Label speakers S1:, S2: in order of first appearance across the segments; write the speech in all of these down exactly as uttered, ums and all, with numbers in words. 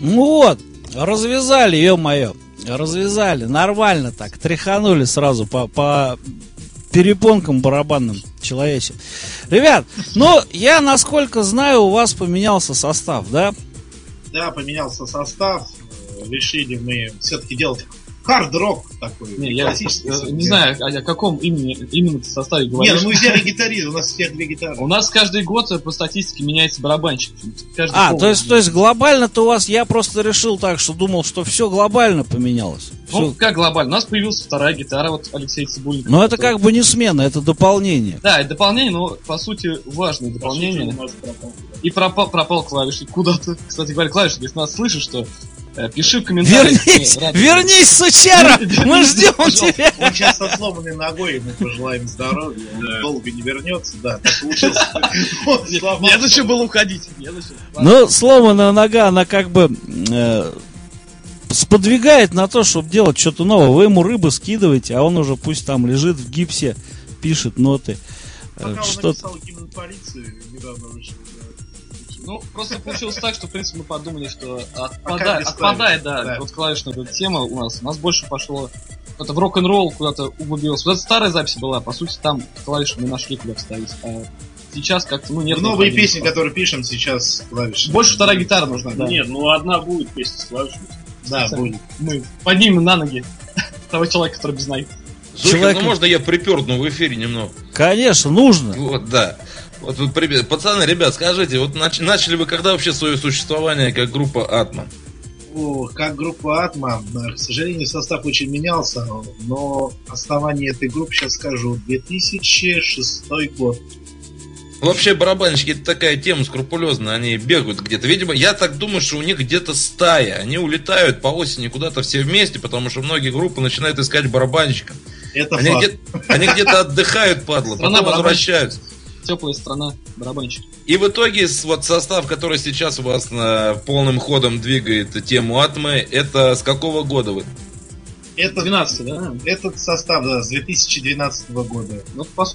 S1: Ну вот, развязали, ё-моё. Развязали, нормально так. Тряханули сразу по, по перепонкам барабанным человечьим. Ребят, ну, я, насколько знаю, у вас поменялся состав, да?
S2: Да, поменялся состав. Решили мы все-таки делать хард-рок такой,
S3: не, классический. Я,
S2: не
S3: знаю, о, о каком имени, именно составе говоришь.
S2: Нет, ну мы взяли гитариста, у нас всех две гитары.
S3: У нас каждый год по статистике меняется барабанщик.
S1: А, то есть, то есть глобально-то у вас, я просто решил так, что думал, что все глобально поменялось.
S3: Ну,
S1: Всё...
S3: как глобально? У нас появилась вторая гитара, вот Алексей Цибульник.
S1: Но это как бы не смена, это дополнение.
S3: Да, это дополнение, но по сути важное дополнение. По сути, пропал. И пропал, пропал клавишник куда-то. Кстати говоря, клавишник, если нас слышишь, что пиши в комментариях.
S1: Вернись, вернись, сучара! Мы ждем тебя!
S2: Он сейчас со сломанной ногой, ему пожелаем здоровья. Он долго не вернется, да, так получилось.
S3: Не зачем было уходить.
S1: Ну, сломанная нога, она как бы сподвигает на то, чтобы делать что-то новое. Вы ему рыбы скидываете, а он уже пусть там лежит в гипсе, пишет ноты.
S2: Пока он написал гимн полиции, недавно вышел.
S3: Ну, просто получилось так, что, в принципе, мы подумали, что отпадает, отпадает да, да, вот клавишная эта тема у нас. У нас больше пошло это в рок-н-ролл куда-то углубилось. Вот эта старая запись была, по сути, там клавиши мы нашли, куда вставить. А сейчас как-то, ну, нет...
S2: Ну, новые песни, которые пишем, сейчас клавиши.
S3: Больше вторая гитара нужна, да.
S4: Нет, ну, одна будет песня с клавишами.
S2: Да, будет.
S3: Мы поднимем на ноги того человека, который без ноги.
S5: Зухер, Человек... ну можно я приперну в эфире немного?
S1: Конечно, нужно.
S5: Вот, да. Вот, вот, пацаны, ребят, скажите, вот нач- начали вы когда вообще свое существование как группа Атма?
S2: О, как группа Атма, к сожалению, состав очень менялся, но основание этой группы, сейчас скажу, две тысячи шестой год.
S5: Вообще барабанщики это такая тема скрупулезная, они бегают где-то. Видимо, я так думаю, что у них где-то стая. Они улетают по осени куда-то все вместе, потому что многие группы начинают искать барабанщика.
S2: Это
S5: они,
S2: факт.
S5: Где- они где-то отдыхают, падла,
S3: Страна
S5: потом возвращаются.
S3: Теплая страна барабанщик.
S5: И в итоге вот состав, который сейчас у вас на, полным ходом двигает тему Атмы, это с какого года вы?
S2: Это
S3: двенадцатый, да?
S2: Этот состав, да, с две тысячи двенадцатого года.
S3: Ну, по...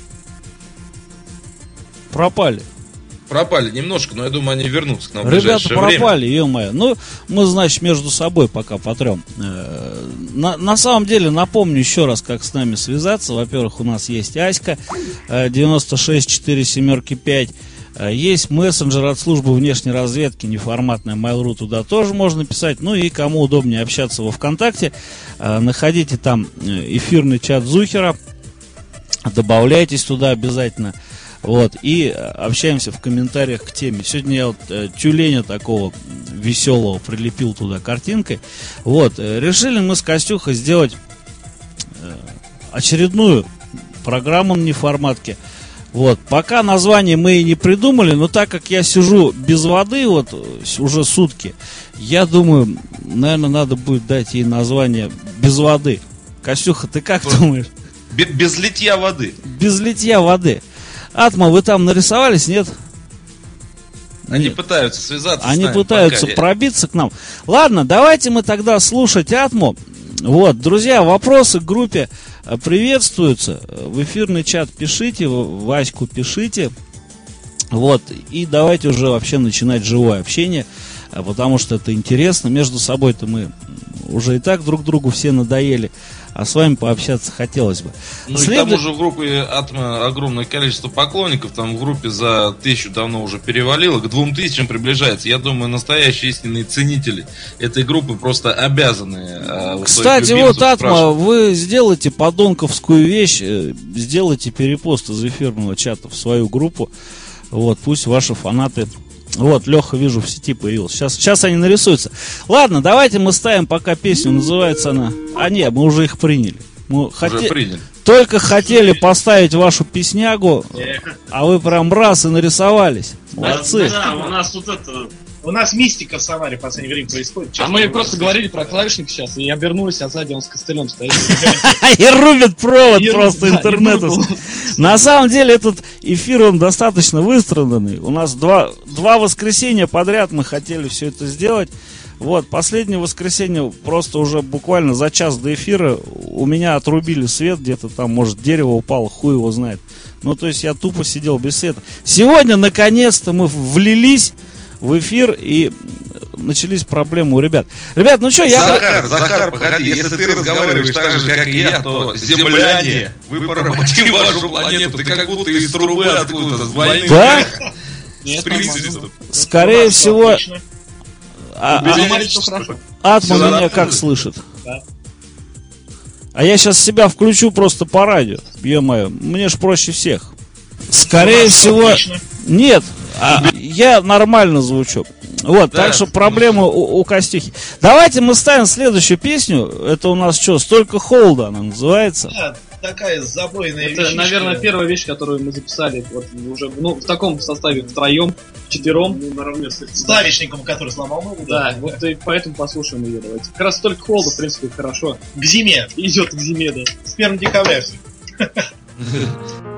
S1: Пропали.
S5: Пропали немножко, но я думаю, они вернутся к нам в
S1: Ребята
S5: ближайшее время.
S1: пропали, ё-моё. Ну, мы, значит, между собой пока потрем. На, на самом деле, напомню еще раз, как с нами связаться. Во-первых, у нас есть Аська девяносто шесть четыре семерки пять. Есть мессенджер от службы внешней разведки, неформатная Mail.ru, туда тоже можно писать. Ну и кому удобнее общаться во ВКонтакте, находите там эфирный чат Зухера, добавляйтесь туда обязательно. Вот, и общаемся в комментариях к теме. Сегодня я вот э, тюленя такого веселого прилепил туда картинкой. Вот, э, решили мы с Костюхой сделать э, очередную программу на неформатке. Вот, пока название мы и не придумали, но так как я сижу без воды вот уже сутки, я думаю, наверное, надо будет дать ей название «Без воды». Костюха, ты как думаешь?
S5: Без литья воды.
S1: Без литья воды. Атма, вы там нарисовались, нет?
S5: Они
S1: нет.
S5: пытаются связаться
S1: Они
S5: с нами,
S1: пытаются
S5: пока
S1: пробиться к нам. Ладно, давайте мы тогда слушать Атму. Вот, друзья, вопросы к группе приветствуются. В эфирный чат пишите, в Ваську пишите. Вот, и давайте уже вообще начинать живое общение, потому что это интересно. Между собой-то мы уже и так друг другу все надоели. А с вами пообщаться хотелось бы.
S5: Ну
S1: След...
S5: и к тому же в группе Атма огромное количество поклонников. Там в группе за тысячу давно уже перевалило. К двум тысячам приближается. Я думаю, настоящие истинные ценители этой группы просто обязаны. А,
S1: Кстати, вот, Атма, вы сделайте подонковскую вещь. Сделайте перепост из эфирного чата в свою группу. Вот, пусть ваши фанаты... Вот, Леха, вижу, в сети появился. Сейчас, сейчас они нарисуются. Ладно, давайте мы ставим пока песню. Называется она... А не, мы уже их приняли. Мы
S5: уже
S1: хоте...
S5: приняли.
S1: Только хотели поставить вашу песнягу, а вы прям раз и нарисовались. Молодцы.
S4: Да, у нас тут это...
S2: У нас мистика в Самаре в последнее время происходит.
S3: А мы просто говорили про клавишник сейчас, и обернулись, а сзади он с костылем стоит.
S1: И рубит провод просто интернета. На самом деле этот эфир, он достаточно выстраданный. У нас два, два воскресенья подряд мы хотели все это сделать. Вот, последнее воскресенье, просто уже буквально за час до эфира у меня отрубили свет, где-то там, может, дерево упало, хуй его знает. Ну, то есть я тупо сидел без света. Сегодня, наконец-то, мы влились в эфир, и начались проблемы у ребят. Ребят, ну что, я...
S5: Захар, Захар, погоди, если ты разговариваешь так же, как и я, то земляне, вы поработите вашу планету, ты как будто из трубы откуда-то, с войны.
S1: Да?
S3: Нет,
S1: Скорее всего... А,
S3: а,
S1: Атман меня как слышит?
S3: Да.
S1: А я сейчас себя включу просто по радио. Ё-моё, мне ж проще всех. Скорее всего... Нет, а я нормально звучу. Вот,
S5: Да.
S1: так что проблема у, у Костюхи. Давайте мы ставим следующую песню. Это у нас что, «Столько холода» она называется.
S2: Да, такая забойная
S3: Это,
S2: вещичка.
S3: наверное, первая вещь, которую мы записали вот уже ну, в таком составе втроем, вчетвером.
S4: Ну, наравне с
S2: С клавишником, который сломал ногу.
S3: Да, вот и поэтому послушаем ее. Давайте. Как раз только холода, в принципе, хорошо.
S2: К зиме.
S3: Идет к зиме, да.
S2: С первого декабря все.